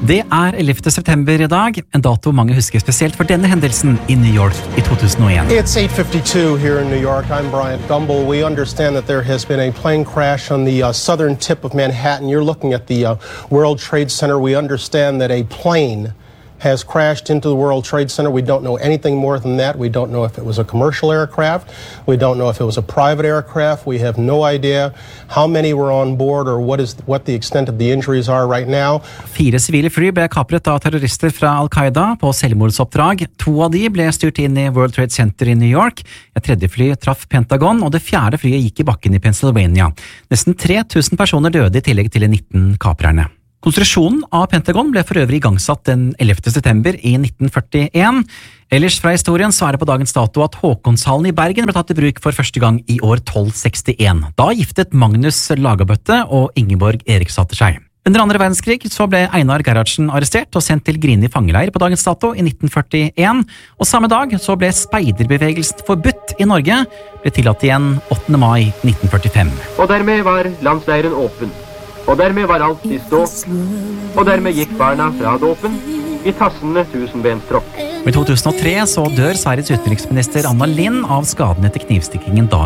Det 11. september I dag, en dato mange husker spesielt for denne hendelsen I New York I 2001. It's 8:52 here in New York. I'm Bryant Gumbel. We understand that there has been a plane crash on the southern tip of Manhattan. You're looking at the World Trade Center. We understand that a plane has crashed into the World Trade Center. We don't know anything more than that. We don't know if it was a commercial aircraft. We don't know if it was a private aircraft. We have no idea how many were on board or what the extent of the injuries are right now. 4 sivile fly ble kapret av terrorister fra Al-Qaida på selvmordsoppdrag. 2 av de ble styrt inn I World Trade Center I New York. Et tredje fly traff Pentagon, og det 4. flyet gikk I bakken I Pennsylvania. Nesten 3000 personer døde I tillegg til de 19 kaprerne. Konstruksjonen av Pentagon ble for øvrig igangsatt den 11. september I 1941. Ellers fra historien så det på dagens dato at Håkonshallen I Bergen ble tatt I bruk for første gang I år 1261. Da giftet Magnus Lagabøtte og Ingeborg Eriksdatter seg. Under andre verdenskrig så ble Einar Gerhardsen arrestert og sendt til Grini fangeleir på dagens dato I 1941. Og samme dag så ble speiderbevegelsen forbudt I Norge, ble tillatt igjen 8. mai 1945. Og dermed var landsleiren åpen. Og dermed var alt I stå, og dermed gikk barna fra dåpen I tassende tusenbenstråk. I 2003 så dør Sveriges utenriksminister Anna Lindh av skaden etter knivstikkingen dagen